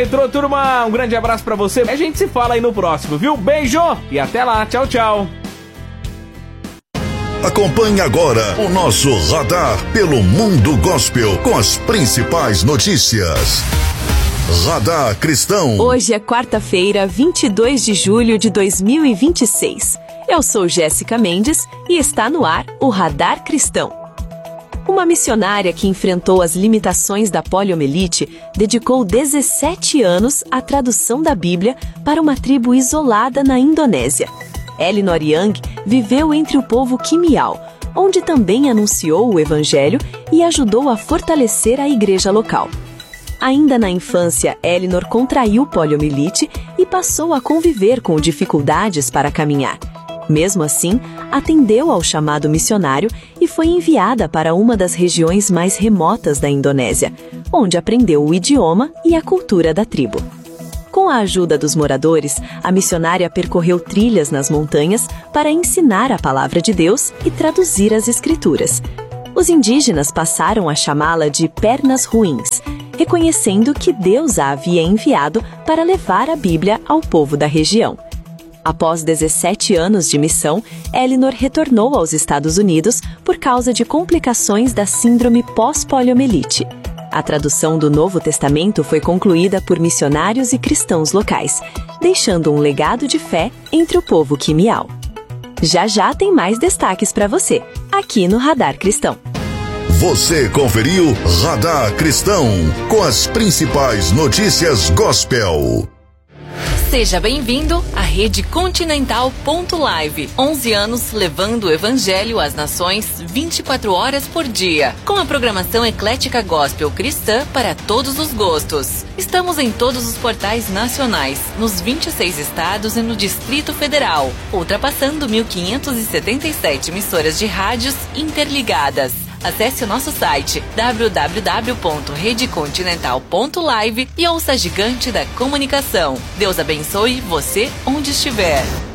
Entrou, turma, um grande abraço pra você. A gente se fala aí no próximo, viu? Beijo e até lá. Tchau, tchau. Acompanhe agora o nosso Radar pelo Mundo Gospel com as principais notícias. Radar Cristão. Hoje é quarta-feira, 22 de julho de 2026. Eu sou Jéssica Mendes e está no ar o Radar Cristão. Uma missionária que enfrentou as limitações da poliomielite dedicou 17 anos à tradução da Bíblia para uma tribo isolada na Indonésia. Elinor Young viveu entre o povo Quimial, onde também anunciou o Evangelho e ajudou a fortalecer a igreja local. Ainda na infância, Elinor contraiu poliomielite e passou a conviver com dificuldades para caminhar. Mesmo assim, atendeu ao chamado missionário e foi enviada para uma das regiões mais remotas da Indonésia, onde aprendeu o idioma e a cultura da tribo. Com a ajuda dos moradores, a missionária percorreu trilhas nas montanhas para ensinar a palavra de Deus e traduzir as escrituras. Os indígenas passaram a chamá-la de Pernas Ruins, reconhecendo que Deus a havia enviado para levar a Bíblia ao povo da região. Após 17 anos de missão, Elinor retornou aos Estados Unidos por causa de complicações da síndrome pós-poliomielite. A tradução do Novo Testamento foi concluída por missionários e cristãos locais, deixando um legado de fé entre o povo Quimial. Já já tem mais destaques para você, aqui no Radar Cristão. Você conferiu Radar Cristão, com as principais notícias gospel. Seja bem-vindo à Rede Continental.live. 11 anos levando o Evangelho às nações 24 horas por dia. Com a programação eclética gospel cristã para todos os gostos. Estamos em todos os portais nacionais, nos 26 estados e no Distrito Federal, ultrapassando 1.577 emissoras de rádios interligadas. Acesse o nosso site www.redecontinental.live e ouça a gigante da comunicação. Deus abençoe você onde estiver.